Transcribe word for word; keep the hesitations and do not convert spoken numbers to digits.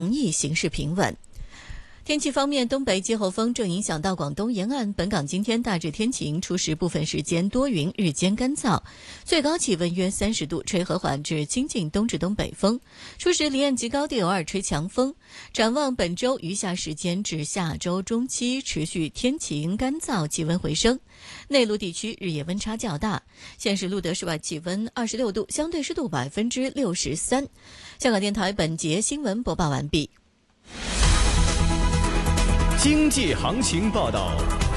易形势平稳。天气方面，东北季候风正影响到广东沿岸，本港今天大致天晴，初时部分时间多云，日间干燥，最高气温约三十度，吹和缓至清劲东至东北风，初时离岸及高地偶尔吹强风。展望本周余下时间至下周中期持续天晴干燥，气温回升，内陆地区日夜温差较大。现时录得室外气温二十六度，相对湿度百分之六十三。香港电台本节新闻播报完毕。 经济行情报道。